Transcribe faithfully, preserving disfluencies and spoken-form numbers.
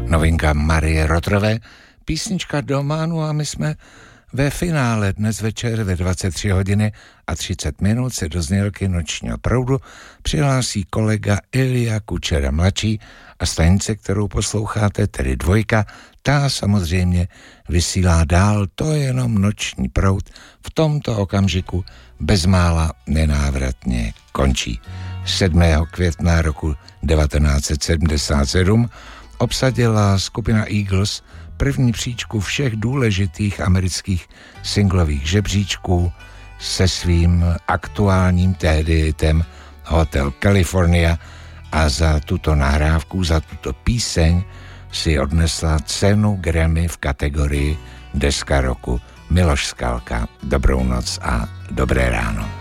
Novinka Marie Rotrové, písnička Doma, no a my jsme ve finále dnes večer ve dvacet tři hodiny a třicet minut se do znělky Nočního proudu přihlásí kolega Ilja Kučera mladší a stanice, kterou posloucháte, tedy dvojka, ta samozřejmě vysílá dál, to je jenom Noční proud v tomto okamžiku bezmála nenávratně končí. sedmého května roku devatenáct set sedmdesát sedm obsadila skupina Eagles první příčku všech důležitých amerických singlových žebříčků se svým aktuálním tehdy hitem Hotel California a za tuto nahrávku, za tuto píseň si odnesla cenu Grammy v kategorii Deska roku Miloš Skalka. Dobrou noc a dobré ráno.